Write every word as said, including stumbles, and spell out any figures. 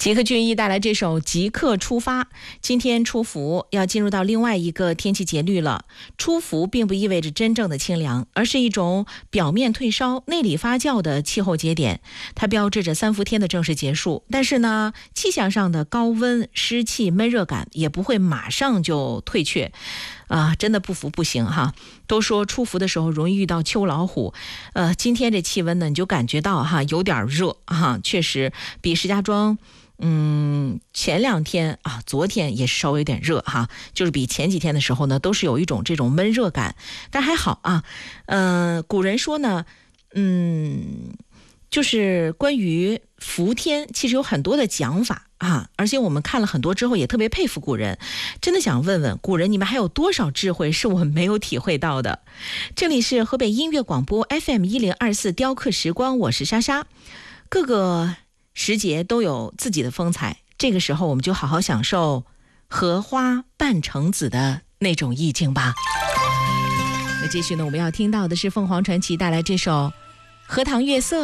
吉克隽逸带来这首《即刻出发》。今天初伏，要进入到另外一个天气节律了。初伏并不意味着真正的清凉，而是一种表面退烧、内里发酵的气候节点。它标志着三伏天的正式结束。但是呢，气象上的高温、湿气、闷热感也不会马上就退却。啊，真的不服不行哈！都说初伏的时候容易遇到秋老虎，呃，今天这气温呢，你就感觉到哈有点热哈，确实比石家庄。嗯，前两天啊，昨天也是稍微有点热哈，就是比前几天的时候呢，都是有一种这种闷热感，但还好啊。呃，古人说呢，嗯，就是关于伏天，其实有很多的讲法啊，而且我们看了很多之后，也特别佩服古人，真的想问问古人，你们还有多少智慧是我们没有体会到的？这里是河北音乐广播 F M 一零二四雕刻时光，我是莎莎，各个时节都有自己的风采，这个时候我们就好好享受荷花半城子的那种意境吧。那继续呢，我们要听到的是凤凰传奇带来这首《荷塘月色》。